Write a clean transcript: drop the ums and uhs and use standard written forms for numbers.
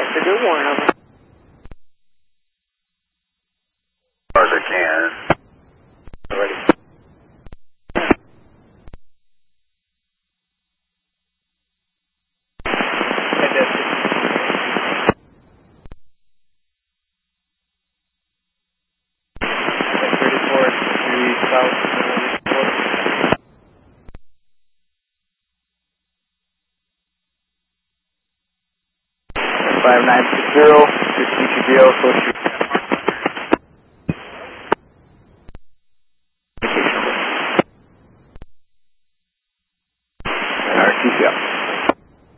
Mr. Dearborn, over. As far as I can. Ready. South 5960, 2 TGBO,